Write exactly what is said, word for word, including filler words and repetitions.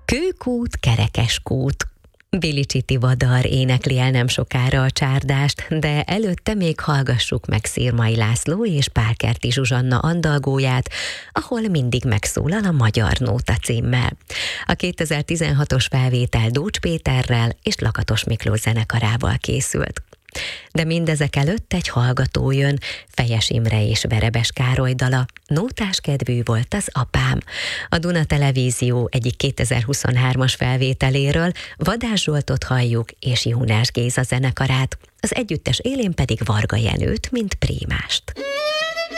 Kőkút, kerekeskút. Bilicsi Tivadar énekli el nem sokára a csárdást, de előtte még hallgassuk meg Szirmai László és Pálkerti Zsuzsanna andalgóját, ahol mindig megszólal a Magyar Nóta címmel. A kétezer-tizenhatos felvétel Dócs Péterrel és Lakatos Miklós zenekarával készült. De mindezek előtt egy hallgató jön, Fejes Imre és Verebes Károly dala, Nótás kedvű volt az apám. A Duna Televízió egyik kétezer-huszonhármas felvételéről Vadás Zsoltot halljuk és Jónás Géza zenekarát, az együttes élén pedig Varga Jenőt, mint prímást.